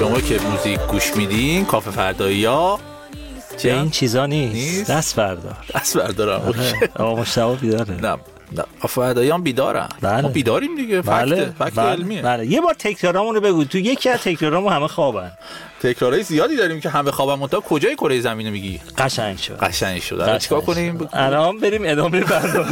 شما که موزیک گوش میدین کافه فردایی‌ها چه این چیزا نیست. دست بردارم. آقا مشتاق بیداره؟ نه کافه فردایی‌ها بیدارن. ما بیداریم دیگه. فکت علمیه. بله. یه بار تکرارامونو بگو. تو یکی از تکرارامون همه خوابن. تکرارای زیادی داریم که همه خوابن. منتها کجای کره زمینو میگی؟ قشنگ شد. الان چیکار کنیم؟ الان بریم ادامه برنامه.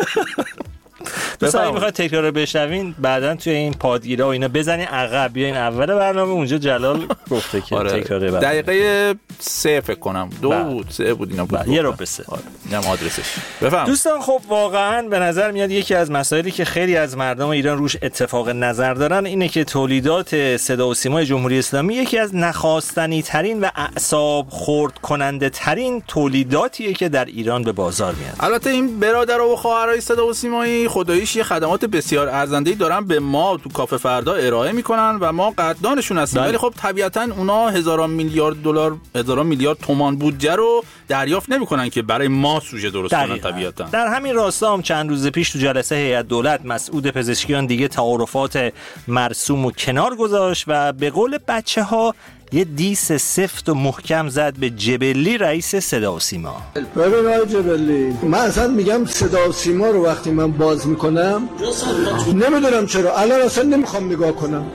مثلا میخواد تکرار رو بشنوین بعداً توی این پادگیرها و اینا بزنین عقب بیاین اول برنامه اونجا جلال گفته که تکرار برنامه دقیقه 3 فکر کنم 2 بود 3 بود اینا بود یه رو بسه اینم آدرسش بفهم. دوستان خب واقعاً به نظر میاد یکی از مسائلی که خیلی از مردم ایران روش اتفاق نظر دارن اینه که تولیدات صدا و سیمای جمهوری اسلامی یکی از نخواستنی ترین و اعصاب خرد کننده ترین تولیداتیه که در ایران به بازار میاد. البته این برادرها و خواهرای صدا و سیمایی خداییش یه خدمات بسیار ارزنده‌ای دارن به ما تو کافه فردا ارائه میکنن و ما قدردانشون هستیم، ولی خب طبیعتاً اونا هزاران میلیارد دلار هزاران میلیارد تومان بودجه رو دریافت نمیکنن که برای ما سوژه درست کنن. طبیعتاً در همین راستا هم چند روز پیش تو جلسه هیئت دولت مسعود پزشکیان دیگه تعارفات مرسوم و کنار گذاشت و به قول بچه‌ها یه دیس سفت و محکم زد به جبلی رئیس صدا و سیما. ببین آقای جبلی، من اصلا میگم صدا و سیما رو وقتی من باز میکنم نمیدونم چرا الان اصلا نمیخوام نگاه کنم.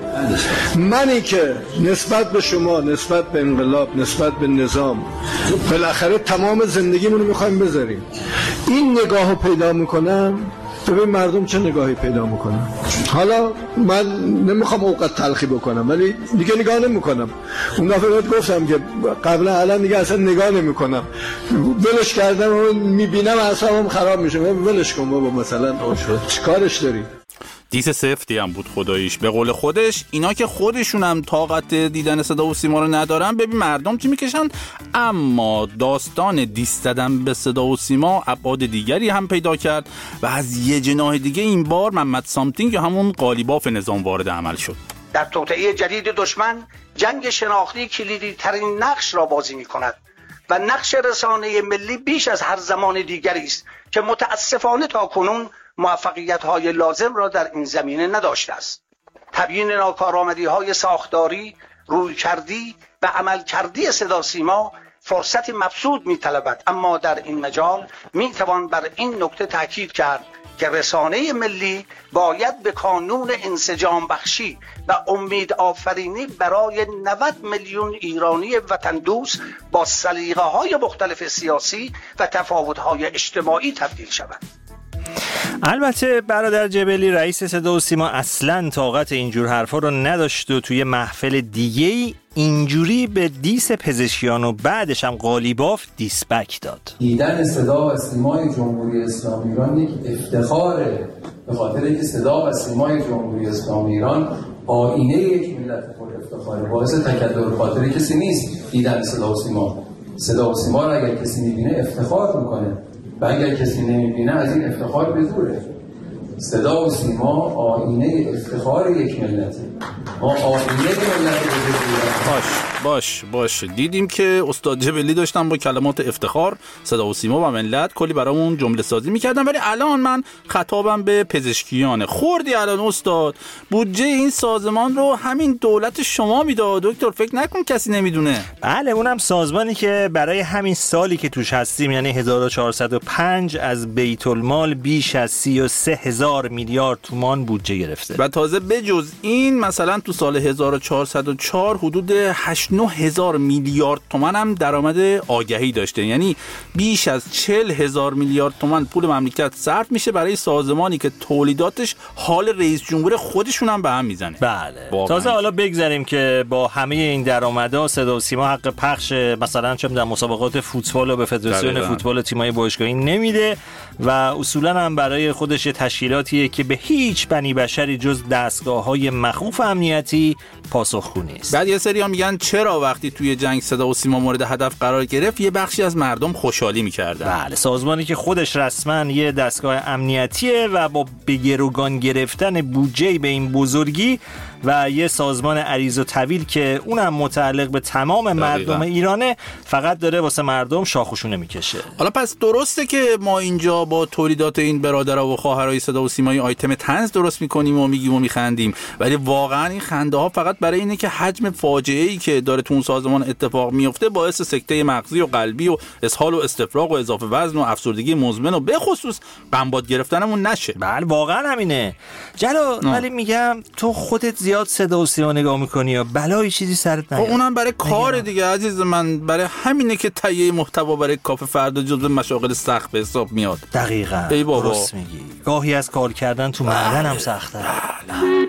منی که نسبت به شما، نسبت به انقلاب، نسبت به نظام بالاخره تمام زندگیمونو میخوایم بذاریم، این نگاهو پیدا میکنم. ببین مردم چه نگاهی پیدا میکنن. حالا من نمیخوام اوقات تلخی بکنم ولی دیگه نگاه نمیکنم. اون دفعه بهت گفتم که قبلا الان دیگه اصلا نگاه نمیکنم. ولش کردم و میبینم اعصابم خراب میشه. ولش کن بابا، مثلا چیکارش داری؟ دیس سفتی هم بود خداییش. به قول خودش اینا که خودشون هم طاقت دیدن صدا و سیما رو ندارن ببین مردم چی میکشن. اما داستان دیس زدن به صدا و سیما ابعاد دیگری هم پیدا کرد و از یه جناح دیگه این بار محمد سامتینگ یا همون قالیباف نظام وارد عمل شد. در توطئه جدید دشمن جنگ شناختی کلیدی ترین نقش را بازی میکند و نقش رسانه ملی بیش از هر زمان دیگری است که متاسفانه تا کنون موفقیت‌های لازم را در این زمینه نداشته است. تبیین ناکارآمدی‌های ساختاری، رویکردی و عملکردی صدا سیما فرصتی مبسوط می‌طلبد، اما در این مجال می‌توان بر این نکته تاکید کرد که رسانه ملی باید به کانون انسجام بخشی و امید آفرینی برای 90 میلیون ایرانی وطن دوست با سلیقه‌های مختلف سیاسی و تفاوت‌های اجتماعی تبدیل شود. البته برادر جبلی رئیس صدا و سیما اصلاً طاقت اینجور حرفا رو نداشت و توی محفل دیگه‌ای اینجوری به دیس پزشکیان و بعدش هم قالیباف دیسبک داد. دیدن صدا و سیمای جمهوری اسلامی ایران یک افتخاره، به خاطر اینکه صدا و سیمای جمهوری اسلامی ایران آینه یک ملت پر افتخاره. باعث تکدر خاطر کسی نیست دیدن صدا و سیما رو اگر کسی می‌بینه افتخار می‌کنه و اگر کسی نمی‌بینه از این افتخار به دوره. صدا و سیما آینه افتخار یک ملته. ما آینه ملت باش دیدیم که استاد جبلی داشتن با کلمات افتخار صدا و سیما و ملت کلی برامون جمله سازی میکردن، ولی الان من خطابم به پزشکیان. خوردی الان استاد بودجه این سازمان رو همین دولت شما میداد دکتر، فکر نکن کسی نمیدونه. بله اونم سازمانی که برای همین سالی که توش هستیم یعنی 1405 از بیت المال بیش از 33,000 میلیارد تومان بودجه گرفته و تازه بجز این مثلا تو سال 1404 حدود 8-9,000 میلیارد تومان هم درآمد آگهی داشته. یعنی بیش از 40,000 میلیارد تومان پول مملکت صرف میشه برای سازمانی که تولیداتش حال رئیس جمهور خودشون هم به هم میزنه. بله تازه حالا بگذاریم که با همه این درآمدها صدا و سیما حق پخش مثلا چه می‌دونم مسابقات فوتبال و به فدراسیون فوتبال تیم‌های باشگاهی نمیده و اصولا هم برای خودش تشکیلاتیه که به هیچ بنی بشری جز دستگاه‌های مخوف امنیتی پاسخگو نیست. بعد یه سری ها میگن چرا وقتی توی جنگ صدا و سیما مورد هدف قرار گرفت یه بخشی از مردم خوشحالی می‌کردن. بله سازمانی که خودش رسما یه دستگاه امنیتیه و با به گروگان گرفتن بودجه به این بزرگی و یه سازمان عریض و طویل که اونم متعلق به تمام مردم ایرانه فقط داره واسه مردم شاخوشونه میکشه. حالا پس درسته که ما اینجا با تولیدات این برادرها و خواهرای صدا و سیمایی آیتم طنز درست میکنیم و میگیم و میخندیم، ولی واقعا این خنده ها فقط برای اینه که حجم فاجعه ای که داره تو اون سازمان اتفاق میفته باعث سکته مغزی و قلبی و اسهال و استفراغ و اضافه وزن و افسردگی مزمن و به خصوص قنبات گرفتنمون نشه. بله واقعا همینه جلو. ولی میگم تو خودت زیاد صدا و سیما نگاه میکنی یا بلایی چیزی سرت نیاد؟ اونم برای کار دیگه عزیز من، برای همینه که تهیه محتوا برای کاف فردا جزو مشاغل سخت به حساب میاد. دقیقاً. ای بابا درست میگی. گاهی از کار کردن تو معدن هم سخته.